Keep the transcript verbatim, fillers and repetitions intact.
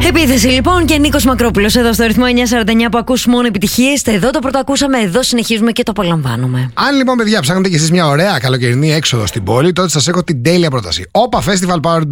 Επίθεση λοιπόν και Νίκος Μακρόπουλος εδώ στο ρυθμό εννιά σαράντα εννιά που ακούς μόνο επιτυχίες. Εδώ το πρώτο ακούσαμε, εδώ συνεχίζουμε και το απολαμβάνουμε. Αν λοιπόν, παιδιά, ψάχνετε κι εσείς μια ωραία καλοκαιρινή έξοδο στην πόλη, τότε σας έχω την τέλεια πρόταση. Όπα Festival Powered